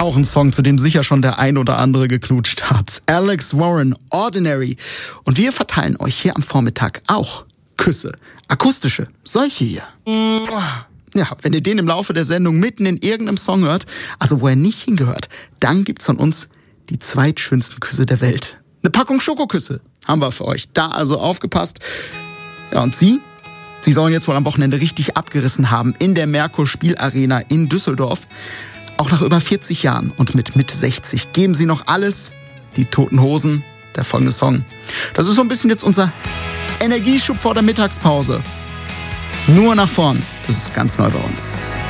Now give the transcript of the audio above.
Auch ein Song, zu dem sicher schon der ein oder andere geknutscht hat. Alex Warren, Ordinary. Und wir verteilen euch hier am Vormittag auch Küsse. Akustische, solche hier. Ja, wenn ihr den im Laufe der Sendung mitten in irgendeinem Song hört, also wo er nicht hingehört, dann gibt's von uns die zweitschönsten Küsse der Welt. Eine Packung Schokoküsse haben wir für euch. Da also aufgepasst. Ja, und Sie sollen jetzt wohl am Wochenende richtig abgerissen haben in der Merkur Spielarena in Düsseldorf. Auch nach über 40 Jahren und mit Mitte 60 geben Sie noch alles. Die Toten Hosen, der folgende Song. Das ist so ein bisschen jetzt unser Energieschub vor der Mittagspause. Nur nach vorn. Das ist ganz neu bei uns.